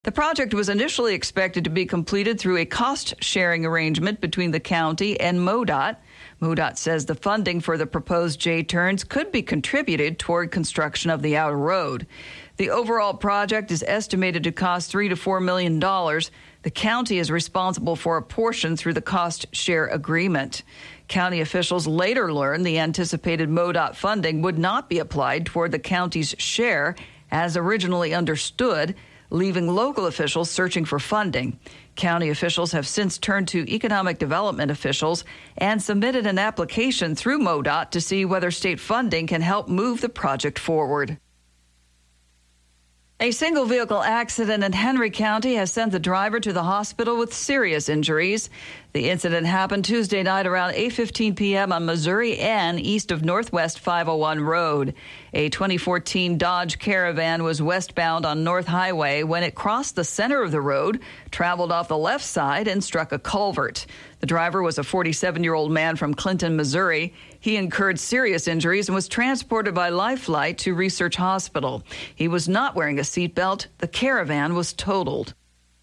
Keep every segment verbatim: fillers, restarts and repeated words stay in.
The project was initially expected to be completed through a cost-sharing arrangement between the county and MoDOT. MoDOT says the funding for the proposed J-turns could be contributed toward construction of the outer road. The overall project is estimated to cost three to four million dollars. The county is responsible for a portion through the cost-share agreement. County officials later learned the anticipated MoDOT funding would not be applied toward the county's share as originally understood, leaving local officials searching for funding. County officials have since turned to economic development officials and submitted an application through MoDOT to see whether state funding can help move the project forward. A single vehicle accident in Henry County has sent the driver to the hospital with serious injuries. The incident happened Tuesday night around eight fifteen p.m. on Missouri N east of Northwest five oh one Road. A twenty fourteen Dodge Caravan was westbound on North Highway when it crossed the center of the road, traveled off the left side, and struck a culvert. The driver was a forty-seven-year-old man from Clinton, Missouri. He incurred serious injuries and was transported by Life Flight to Research Hospital. He was not wearing a seatbelt. The Caravan was totaled.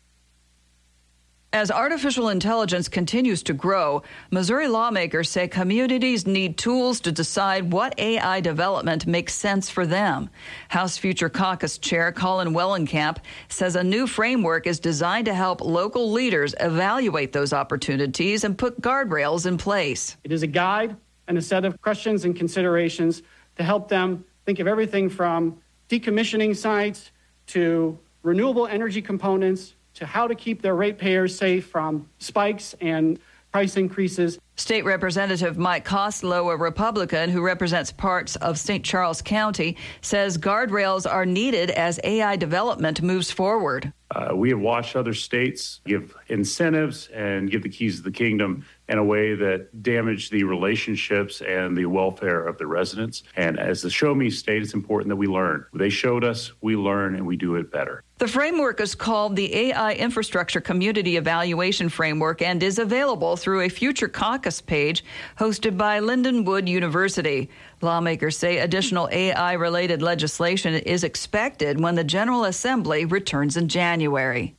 As artificial intelligence continues to grow, Missouri lawmakers say communities need tools to decide what A I development makes sense for them. House Future Caucus Chair Colin Wellenkamp says a new framework is designed to help local leaders evaluate those opportunities and put guardrails in place. It is a guide and a set of questions and considerations to help them think of everything from decommissioning sites to renewable energy components to how to keep their ratepayers safe from spikes and price increases. State Representative Mike Costello, a Republican who represents parts of Saint Charles County, says guardrails are needed as A I development moves forward. Uh, we have watched other states give incentives and give the keys to the kingdom in a way that damage the relationships and the welfare of the residents. And as the Show Me state, it's important that we learn. They showed us, we learn, and we do it better. The framework is called the A I Infrastructure Community Evaluation Framework and is available through a Future Caucus page hosted by Lindenwood University. Lawmakers say additional A I-related legislation is expected when the General Assembly returns in January.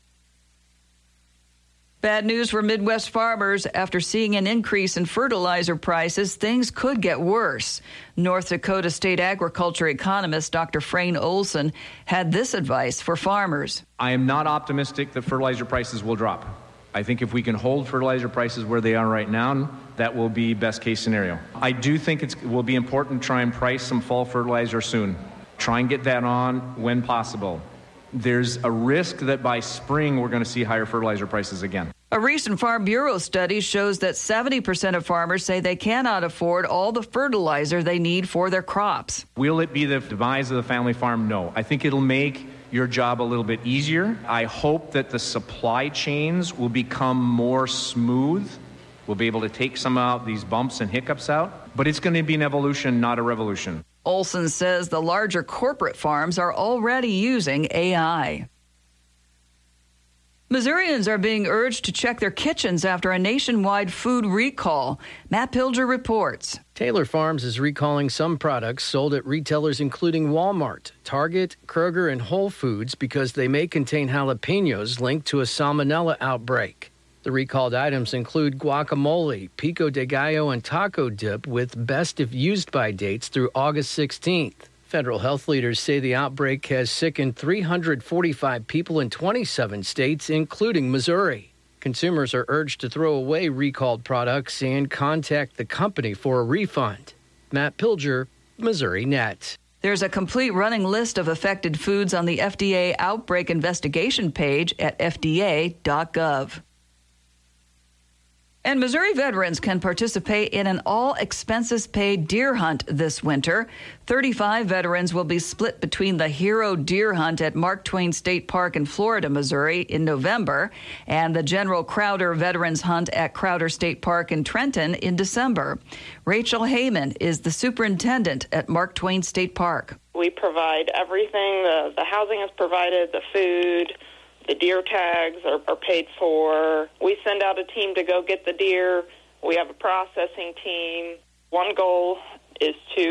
Bad news for Midwest farmers. After seeing an increase in fertilizer prices, things could get worse. North Dakota State agriculture economist Doctor Frayne Olson had this advice for farmers. I am not optimistic that fertilizer prices will drop. I think if we can hold fertilizer prices where they are right now, that will be best case scenario. I do think it will be important to try and price some fall fertilizer soon. Try and get that on when possible. There's a risk that by spring we're going to see higher fertilizer prices again. A recent Farm Bureau study shows that seventy percent of farmers say they cannot afford all the fertilizer they need for their crops. Will it be the demise of the family farm? No. I think it'll make your job a little bit easier. I hope that the supply chains will become more smooth. We'll be able to take some of these bumps and hiccups out. But it's going to be an evolution, not a revolution. Olson says the larger corporate farms are already using A I. Missourians are being urged to check their kitchens after a nationwide food recall. Matt Pilger reports. Taylor Farms is recalling some products sold at retailers including Walmart, Target, Kroger, and Whole Foods because they may contain jalapenos linked to a salmonella outbreak. The recalled items include guacamole, pico de gallo, and taco dip with best if used by dates through August sixteenth. Federal health leaders say the outbreak has sickened three hundred forty-five people in twenty-seven states, including Missouri. Consumers are urged to throw away recalled products and contact the company for a refund. Matt Pilger, Missouri Net. There's a complete running list of affected foods on the F D A outbreak investigation page at F D A dot gov. And Missouri veterans can participate in an all-expenses-paid deer hunt this winter. thirty-five veterans will be split between the Hero Deer Hunt at Mark Twain State Park in Florida, Missouri in November, and the General Crowder Veterans Hunt at Crowder State Park in Trenton in December. Rachel Heyman is the superintendent at Mark Twain State Park. We provide everything. The, the housing is provided, the food. The deer tags are, are paid for. We send out a team to go get the deer. We have a processing team. One goal is to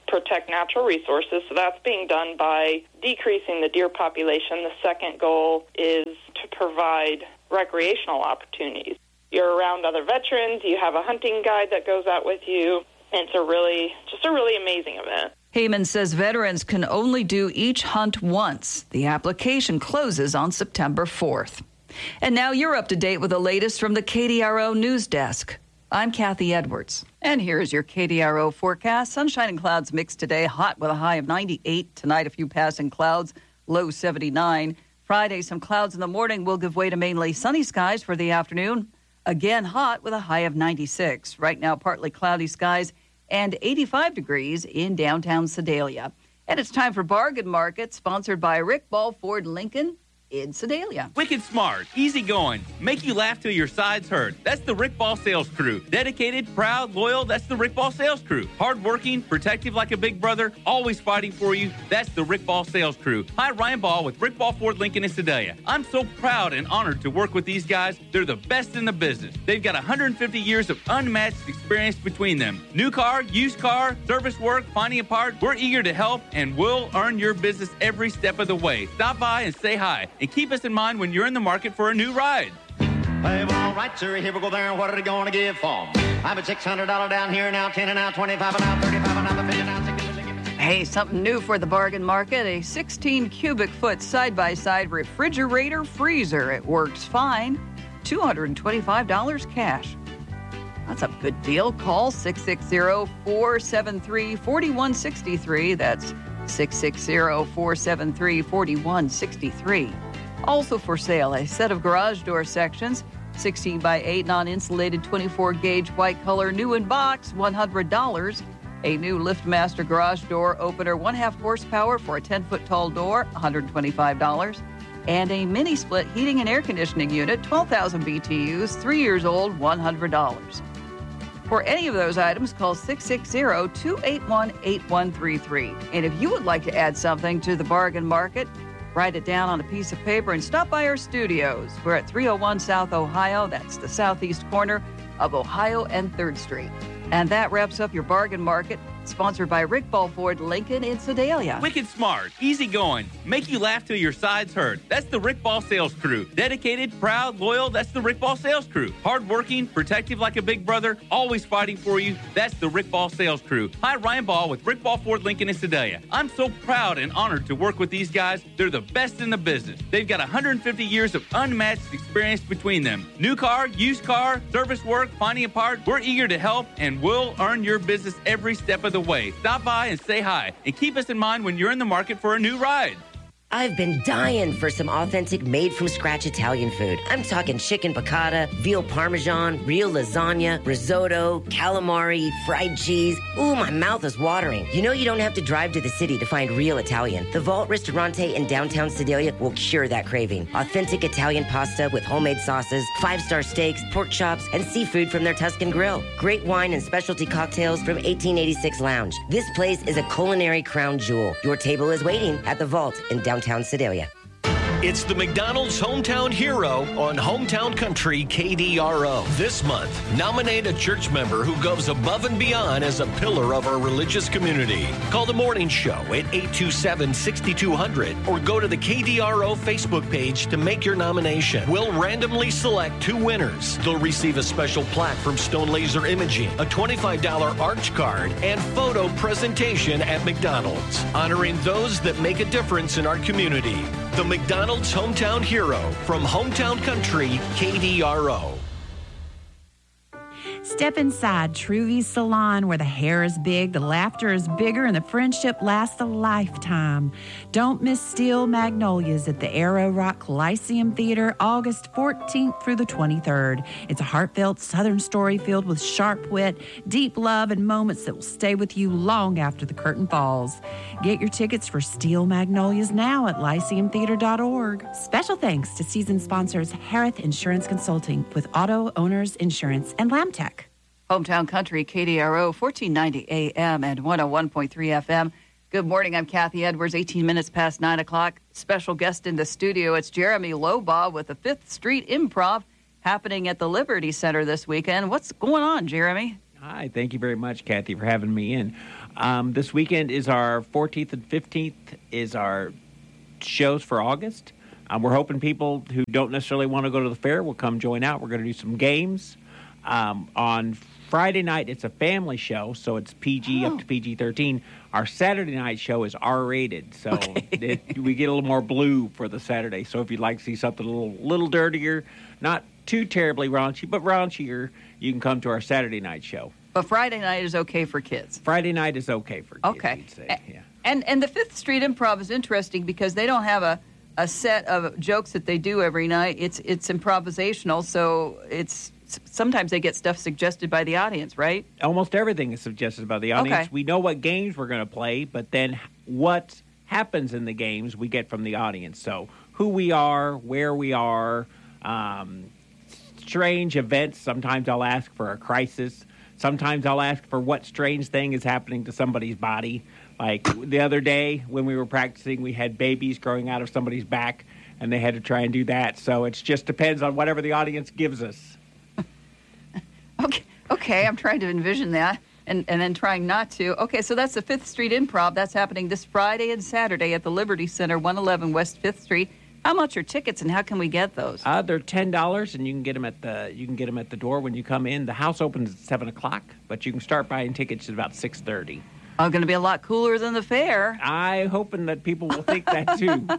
protect natural resources. So that's being done by decreasing the deer population. The second goal is to provide recreational opportunities. You're around other veterans. You have a hunting guide that goes out with you. And it's a really, just a really amazing event. Heyman says veterans can only do each hunt once. The application closes on September fourth. And now you're up to date with the latest from the K D R O News Desk. I'm Kathy Edwards. And here's your K D R O forecast. Sunshine and clouds mixed today. Hot with a high of ninety-eight. Tonight, a few passing clouds. Low seventy-nine. Friday, some clouds in the morning will give way to mainly sunny skies for the afternoon. Again, hot with a high of ninety-six. Right now, partly cloudy skies and eighty-five degrees in downtown Sedalia. And it's time for Bargain Market, sponsored by Rick Ball Ford Lincoln in Sedalia. Wicked smart, easy going, make you laugh till your sides hurt. That's the Rick Ball sales crew. Dedicated, proud, loyal, that's the Rick Ball sales crew. Hardworking, protective like a big brother, always fighting for you. That's the Rick Ball sales crew. Hi, Ryan Ball with Rick Ball Ford Lincoln in Sedalia. I'm so proud and honored to work with these guys. They're the best in the business. They've got one hundred fifty years of unmatched experience between them. New car, used car, service work, finding a part. We're eager to help and we'll earn your business every step of the way. Stop by and say hi. And keep us in mind when you're in the market for a new ride. Hey, well, all right, sir, here we go there. What are they going to give for 'em? I'm at six hundred dollars down here now, ten and now, twenty-five and now, thirty-five and now, fifty and now, sixty. Hey, something new for the bargain market. A sixteen cubic foot side-by-side refrigerator freezer. It works fine. two hundred twenty-five dollars cash. That's a good deal. Call six six zero, four seven three, four one six three. That's six six zero, four seven three, four one six three. Also for sale, a set of garage door sections, sixteen by eight, non-insulated, twenty-four gauge white color, new in box, one hundred dollars. A new LiftMaster garage door opener, one half horsepower for a ten foot tall door, one hundred twenty-five dollars. And a mini split heating and air conditioning unit, twelve thousand B T Us, three years old, one hundred dollars. For any of those items, call six six zero, two eight one, eight one three three. And if you would like to add something to the bargain market, write it down on a piece of paper and stop by our studios. We're at three oh one South Ohio. That's the southeast corner of Ohio and third Street. And that wraps up your bargain market, sponsored by Rick Ball Ford Lincoln in Sedalia. Wicked smart, easy going, make you laugh till your sides hurt. That's the Rick Ball sales crew. Dedicated, proud, loyal, that's the Rick Ball sales crew. Hardworking, protective like a big brother, always fighting for you. That's the Rick Ball sales crew. Hi, Ryan Ball with Rick Ball Ford Lincoln in Sedalia. I'm so proud and honored to work with these guys. They're the best in the business. They've got one hundred fifty years of unmatched experience between them. New car, used car, service work, finding a part. We're eager to help and we'll earn your business every step of the way. Stop by and say hi and keep us in mind when you're in the market for a new ride. I've been dying for some authentic made-from-scratch Italian food. I'm talking chicken piccata, veal parmesan, real lasagna, risotto, calamari, fried cheese. Ooh, my mouth is watering. You know you don't have to drive to the city to find real Italian. The Vault Ristorante in downtown Sedalia will cure that craving. Authentic Italian pasta with homemade sauces, five-star steaks, pork chops, and seafood from their Tuscan grill. Great wine and specialty cocktails from eighteen eighty-six Lounge. This place is a culinary crown jewel. Your table is waiting at the Vault in downtown Downtown Sedalia. It's the McDonald's Hometown Hero on Hometown Country K D R O. This month, nominate a church member who goes above and beyond as a pillar of our religious community. Call the morning show at eight two seven, six two zero zero or go to the K D R O Facebook page to make your nomination. We'll randomly select two winners. They'll receive a special plaque from Stone Laser Imaging, a twenty-five dollars arch card, and photo presentation at McDonald's, honoring those that make a difference in our community. The McDonald's Hometown Hero from Hometown Country K D R O. Step inside Truvy's Salon, where the hair is big, the laughter is bigger, and the friendship lasts a lifetime. Don't miss Steel Magnolias at the Arrow Rock Lyceum Theater, August fourteenth through the twenty-third. It's a heartfelt Southern story filled with sharp wit, deep love, and moments that will stay with you long after the curtain falls. Get your tickets for Steel Magnolias now at lyceum theater dot org. Special thanks to season sponsors Harith Insurance Consulting with Auto Owners Insurance and Lamtech. Hometown Country, K D R O, fourteen ninety A M and one oh one point three F M. Good morning. I'm Kathy Edwards, eighteen minutes past nine o'clock. Special guest in the studio. It's Jeremy Lobaugh with the Fifth Street Improv happening at the Liberty Center this weekend. What's going on, Jeremy? Hi. Thank you very much, Kathy, for having me in. Um, this weekend is our fourteenth and fifteenth is our shows for August. Um, we're hoping people who don't necessarily want to go to the fair will come join out. We're going to do some games. Um, on Friday night, it's a family show, so it's P G oh. up to P G thirteen. Our Saturday night show is R-rated, so okay. it, we get a little more blue for the Saturday. So if you'd like to see something a little, little dirtier, not too terribly raunchy, but raunchier, you can come to our Saturday night show. But Friday night is okay for kids. Friday night is okay for kids. Okay. You'd say. Yeah. And and the Fifth Street Improv is interesting because they don't have a, a set of jokes that they do every night. It's it's improvisational, so it's sometimes they get stuff suggested by the audience, right? Almost everything is suggested by the audience. Okay. We know what games we're going to play, but then what happens in the games we get from the audience. So who we are, where we are, um, strange events. Sometimes I'll ask for a crisis. Sometimes I'll ask for what strange thing is happening to somebody's body. Like the other day when we were practicing, we had babies growing out of somebody's back, and they had to try and do that. So it just depends on whatever the audience gives us. Okay, okay, I'm trying to envision that and, and then trying not to. Okay, so that's the Fifth Street Improv. That's happening this Friday and Saturday at the Liberty Center, one eleven West Fifth Street. How much are tickets and how can we get those? Uh, they're ten dollars, and you can get them at the you can get them at the door when you come in. The house opens at seven o'clock, but you can start buying tickets at about six thirty. Oh, going to be a lot cooler than the fair. I'm hoping that people will think that too.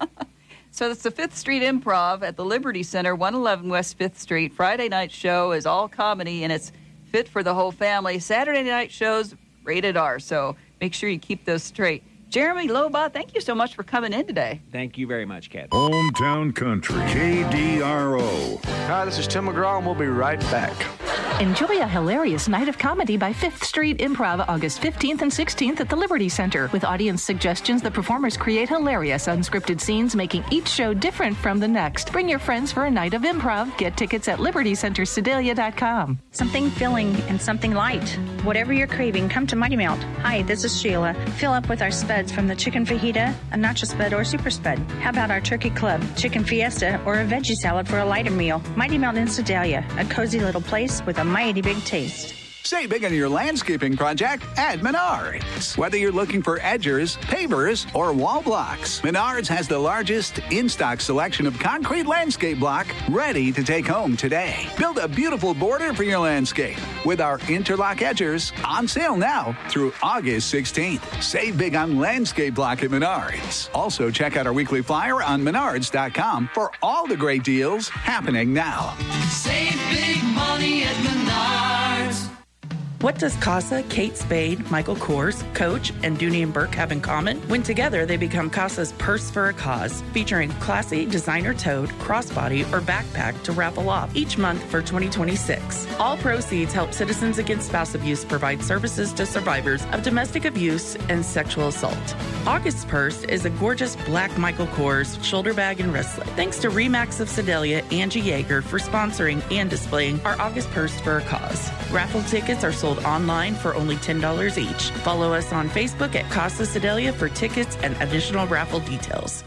So that's the Fifth Street Improv at the Liberty Center, one eleven West Fifth Street. Friday night show is all comedy, and it's fit for the whole family. Saturday night shows rated R, so make sure you keep those straight. Jeremy Lobot, thank you so much for coming in today. Thank you very much, Kat. Hometown Country, K D R O. Hi, this is Tim McGraw, and we'll be right back. Enjoy a hilarious night of comedy by Fifth Street Improv, August fifteenth and sixteenth at the Liberty Center. With audience suggestions, the performers create hilarious unscripted scenes, making each show different from the next. Bring your friends for a night of improv. Get tickets at liberty center sedalia dot com. Something filling and something light. Whatever you're craving, come to Mighty Melt. Hi, this is Sheila. Fill up with our spuds from the chicken fajita, a nacho spud, or super spud. How about our turkey club, chicken fiesta, or a veggie salad for a lighter meal? Mighty Melt in Sedalia, a cozy little place with a mighty big taste. Save big on your landscaping project at Menards. Whether you're looking for edgers, pavers, or wall blocks, Menards has the largest in-stock selection of concrete landscape block ready to take home today. Build a beautiful border for your landscape with our interlock edgers on sale now through August sixteenth. Save big on landscape block at Menards. Also, check out our weekly flyer on menards dot com for all the great deals happening now. Save big money at Menards. What does CASA, Kate Spade, Michael Kors, Coach, and Dooney and Burke have in common? When together, they become CASA's Purse for a Cause, featuring classy designer-tote, crossbody, or backpack to raffle off each month for twenty twenty-six. All proceeds help Citizens Against Spouse Abuse provide services to survivors of domestic abuse and sexual assault. August's purse is a gorgeous black Michael Kors shoulder bag and wristlet. Thanks to Remax of Sedalia, Angie Yeager, for sponsoring and displaying our August Purse for a Cause. Raffle tickets are sold online for only ten dollars each. Follow us on Facebook at Casa Sedalia for tickets and additional raffle details.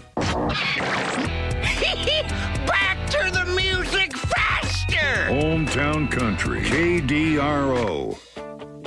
Back to the music faster! Hometown Country, K D R O.